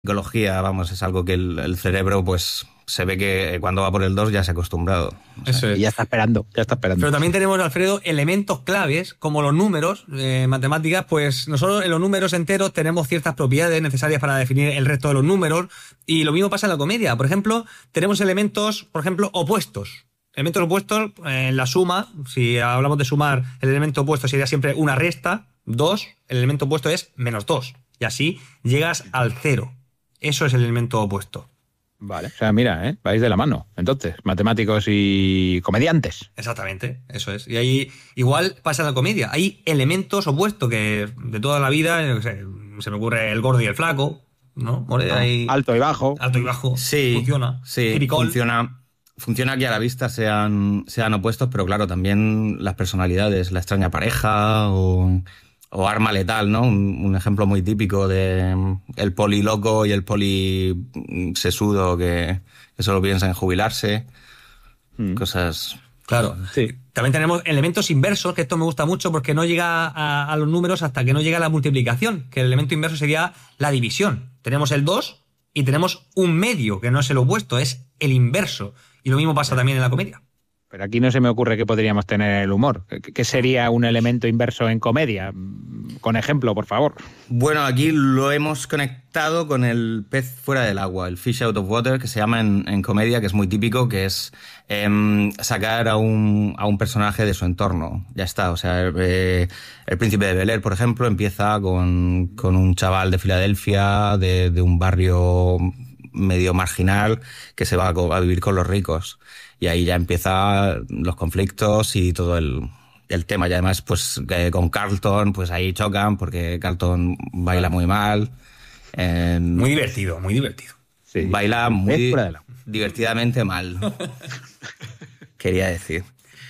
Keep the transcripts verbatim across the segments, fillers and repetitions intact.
psicología, vamos, es algo que el, el cerebro, pues, se ve que cuando va por el dos ya se ha acostumbrado. O sea, Eso es. Y ya está esperando, ya está esperando. Pero también tenemos, Alfredo, elementos claves, como los números, eh, matemáticas, pues nosotros en los números enteros tenemos ciertas propiedades necesarias para definir el resto de los números, y lo mismo pasa en la comedia. Por ejemplo, tenemos elementos, por ejemplo, opuestos. Elementos opuestos, eh, en la suma, si hablamos de sumar, el elemento opuesto sería siempre una resta, dos, el elemento opuesto es menos dos, y así llegas al cero. Eso es el elemento opuesto. Vale. O sea, mira, ¿eh? vais de la mano. Entonces, matemáticos y comediantes. Exactamente, eso es. Y ahí igual pasa en la comedia. Hay elementos opuestos que de toda la vida, yo qué sé, se me ocurre el gordo y el flaco, ¿no? Mole, hay Alto y bajo. alto y bajo. sí, Funciona. sí, Tiricol. funciona. Funciona que a la vista sean, sean opuestos, pero claro, también las personalidades, la extraña pareja o, o arma letal, ¿no? Un, un ejemplo muy típico de el poli loco y el poli sesudo que, que solo piensa en jubilarse. Mm. Cosas... Claro. Sí. También tenemos elementos inversos, que esto me gusta mucho porque no llega a, a los números hasta que no llega a la multiplicación, que el elemento inverso sería la división. Tenemos el dos y tenemos un medio, que no es el opuesto, es el inverso. Y lo mismo pasa también en la comedia. Pero aquí no se me ocurre que podríamos tener el humor. ¿Qué sería un elemento inverso en comedia? Con ejemplo, por favor. Bueno, aquí lo hemos conectado con el pez fuera del agua, el fish out of water, que se llama en, en comedia, que es muy típico, que es eh, sacar a un, a un personaje de su entorno. Ya está, o sea, eh, el Príncipe de Bel-Air, por ejemplo, empieza con, con un chaval de Filadelfia, de, de un barrio medio marginal, que se va a, a vivir con los ricos. Y ahí ya empiezan los conflictos y todo el, el tema. Y además, pues eh, con Carlton, pues ahí chocan porque Carlton baila muy mal. Eh, muy divertido, muy divertido. Sí. Baila muy divertidamente mal. Quería decir.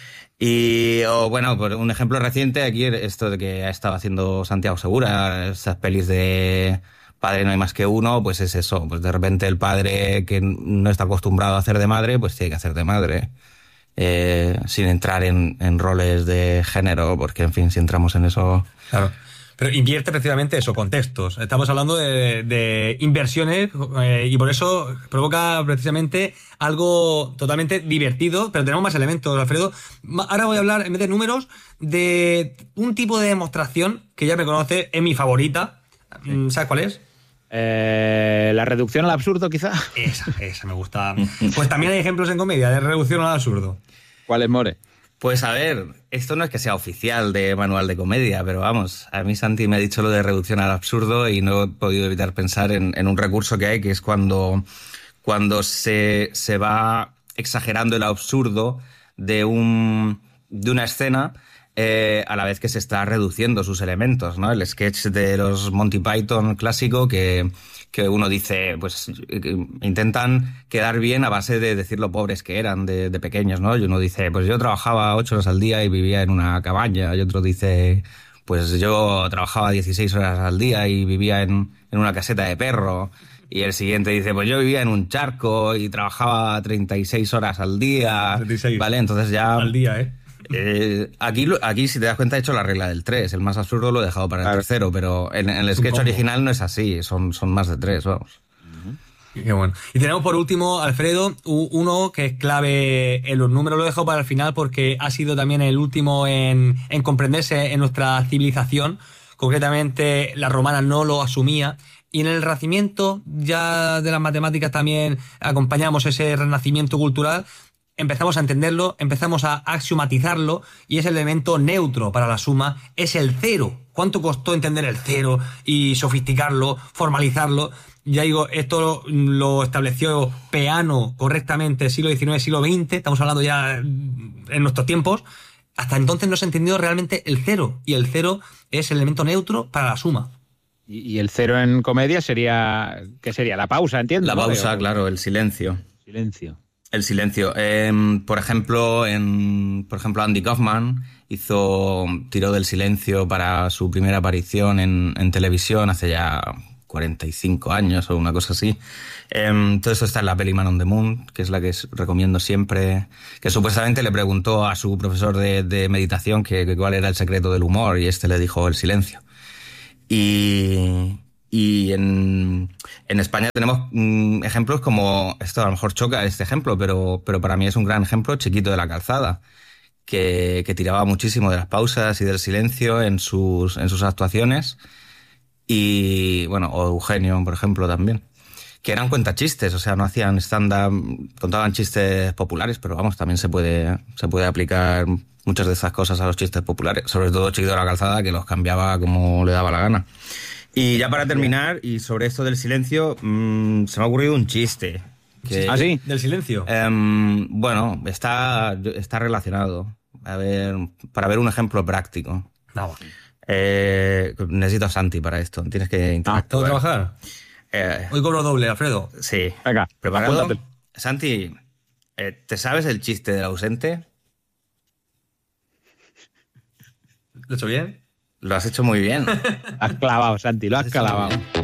Y o, bueno, por un ejemplo reciente, aquí esto de que ha estado haciendo Santiago Segura, esas pelis de Padre no hay más que uno, pues es eso. Pues de repente el padre que no está acostumbrado a hacer de madre, pues tiene que hacer de madre. Eh, sin entrar en, en roles de género, porque en fin, si entramos en eso... Claro. Pero invierte precisamente eso, contextos. Estamos hablando de, de inversiones eh, y por eso provoca precisamente algo totalmente divertido, pero tenemos más elementos, Alfredo. Ahora voy a hablar, en vez de números, de un tipo de demostración que ya me conoce, es mi favorita. Sí. ¿Sabes cuál es? Eh, la reducción al absurdo, quizá. Esa, esa me gusta. Pues también hay ejemplos en comedia de reducción al absurdo. ¿Cuál es, More? Pues a ver, esto no es que sea oficial de manual de comedia, pero vamos, a mí Santi me ha dicho lo de reducción al absurdo y no he podido evitar pensar en, en un recurso que hay, que es cuando, cuando se, se va exagerando el absurdo de, un, de una escena eh, a la vez que se está reduciendo sus elementos, ¿no? El sketch de los Monty Python clásico que... que uno dice, pues intentan quedar bien a base de decir lo pobres que eran de, de pequeños, ¿no? Y uno dice, pues yo trabajaba ocho horas al día y vivía en una cabaña. Y otro dice, pues yo trabajaba dieciséis horas al día y vivía en, en una caseta de perro. Y el siguiente dice, pues yo vivía en un charco y trabajaba treinta y seis horas al día. treinta y seis ¿Vale? Entonces ya... Al día, ¿eh? Eh, aquí, aquí, si te das cuenta, he hecho la regla del tres. El más absurdo lo he dejado para el claro. tercero, pero en, en el sketch original no es así. Son, son más de tres, vamos. Uh-huh. Qué bueno. Y tenemos por último, Alfredo, uno que es clave en los números. Lo he dejado para el final porque ha sido también el último en, en comprenderse en nuestra civilización. Concretamente, la romana no lo asumía. Y en el Renacimiento, ya de las matemáticas también acompañamos ese renacimiento cultural. Empezamos a entenderlo, empezamos a axiomatizarlo y es el elemento neutro para la suma, es el cero. ¿Cuánto costó entender el cero y sofisticarlo, formalizarlo? Ya digo, esto lo estableció Peano correctamente siglo diecinueve, siglo veinte, estamos hablando ya en nuestros tiempos. Hasta entonces no se entendió realmente el cero y el cero es el elemento neutro para la suma. Y el cero en comedia sería, ¿qué sería? La pausa, entiendo. La ¿no? pausa, claro, el silencio. Silencio. El silencio. Eh, por ejemplo, en, por ejemplo, Andy Kaufman hizo, tiró del silencio para su primera aparición en, en televisión hace ya cuarenta y cinco años o una cosa así. Eh, todo eso está en la peli Man on the Moon, que es la que recomiendo siempre, que supuestamente le preguntó a su profesor de, de meditación que, que cuál era el secreto del humor y este le dijo el silencio. Y... Y en, en España tenemos mm, ejemplos como, esto a lo mejor choca este ejemplo, pero, pero para mí es un gran ejemplo, Chiquito de la Calzada, que, que tiraba muchísimo de las pausas y del silencio en sus, en sus actuaciones. Y bueno, o Eugenio, por ejemplo, también. Que eran cuentachistes, o sea, no hacían stand-up, contaban chistes populares, pero vamos, también se puede, se puede aplicar muchas de esas cosas a los chistes populares, sobre todo Chiquito de la Calzada, que los cambiaba como le daba la gana. Y ya para terminar, y sobre esto del silencio, mmm, se me ha ocurrido un chiste. Que, ¿Ah, sí? ¿Del silencio? Eh, bueno, está, está relacionado. A ver, para ver un ejemplo práctico. No. Eh, necesito a Santi para esto. Tienes que interactuar. ¿Tengo que trabajar? Eh, Hoy cobro doble, Alfredo. Sí. Venga, ¿Preparado? apúntate. Santi, eh, ¿te sabes el chiste del ausente? ¿Lo he hecho bien? Lo has hecho muy bien. Has clavado, Santi, lo has clavado.